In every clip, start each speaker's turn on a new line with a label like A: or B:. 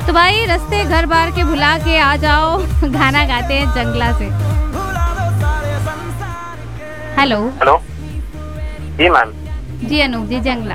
A: तो भाई रास्ते घर बार के भुला के आ जाओ, गाना गाते हैं जंगला से। हेलो
B: हेलो जी मैम।
A: जी अनूप जी, जंगला।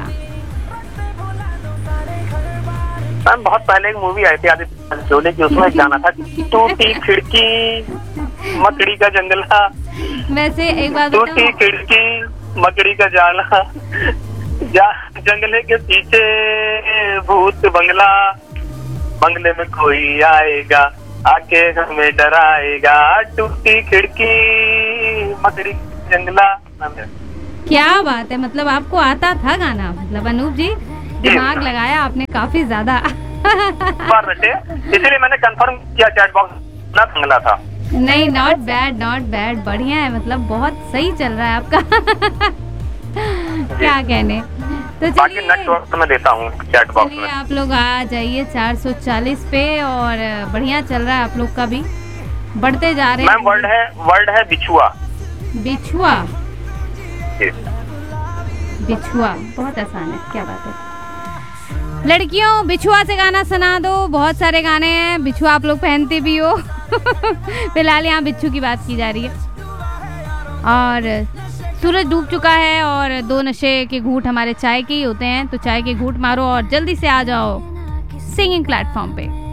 B: मैम बहुत पहले एक मूवी आई थी आदित्य पंचोली की, उसमें एक गाना था टूटी खिड़की मकड़ी का जंगला।
A: वैसे एक बात
B: टूटी खिड़की मकड़ी का जाला, जंगले के पीछे भूत बंगला, बंगले में कोई आएगा आके हमें डराएगा, टूटी खिड़की मकड़ी जंगला।
A: क्या बात है, मतलब आपको आता था गाना, मतलब अनूप जी दिमाग लगाया आपने काफी ज्यादा।
B: इसलिए मैंने कंफर्म किया चैट बॉक्स ना बंगला था।
A: नहीं, नॉट बैड नॉट बैड, बढ़िया है, मतलब बहुत सही चल रहा है आपका। क्या कहने। तो
B: बाकी नेक्स्ट वक्त में देता हूँ चैट बॉक्स में।
A: आप लोग आ जाइए 440 पे, और बढ़िया चल रहा है आप लोग का भी, बढ़ते जा रहे हैं।
B: मैम वर्ड है बिछुआ।
A: बिछुआ, बिछुआ बहुत आसान है, क्या बात है। लड़कियों बिछुआ से गाना सुना दो, बहुत सारे गाने हैं, बिछुआ आप लोग पहनते भी हो। फिलहाल यहाँ बिच्छू की बात की जा रही है। और सूरज डूब चुका है और 2 नशे के घूंट हमारे चाय के ही होते हैं, तो चाय के घूंट मारो और जल्दी से आ जाओ सिंगिंग प्लेटफॉर्म पे।